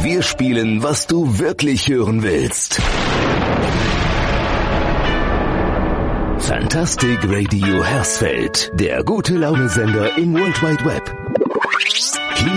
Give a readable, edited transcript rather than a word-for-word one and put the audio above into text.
Wir spielen, was du wirklich hören willst. Fantastic Radio Hersfeld, der gute Laune-Sender im World Wide Web.